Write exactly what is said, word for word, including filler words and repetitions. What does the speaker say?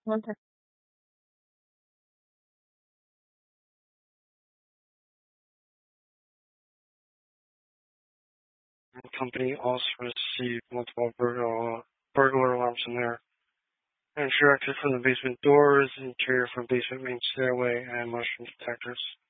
Okay. The company also received multiple burglar, burglar alarms in there. Ensure exit from the basement doors, interior from basement main stairway, and motion detectors.